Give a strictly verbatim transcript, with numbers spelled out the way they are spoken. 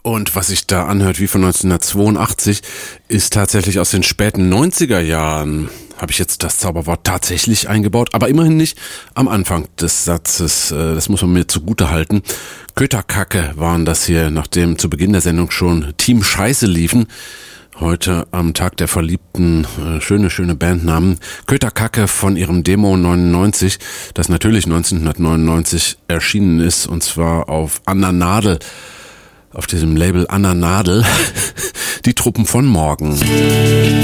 Und was sich da anhört wie von neunzehnhundertzweiundachtzig, ist tatsächlich aus den späten neunziger Jahren. Habe ich jetzt das Zauberwort tatsächlich eingebaut, aber immerhin nicht am Anfang des Satzes. Das muss man mir zugute halten. Köterkacke waren das hier, nachdem zu Beginn der Sendung schon Team Scheiße liefen. Heute am Tag der Verliebten, äh, schöne, schöne Bandnamen. Köterkacke von ihrem Demo neunundneunzig, das natürlich neunzehnhundertneunundneunzig erschienen ist, und zwar auf Anna Nadel, auf diesem Label Anna Nadel, die Truppen von morgen.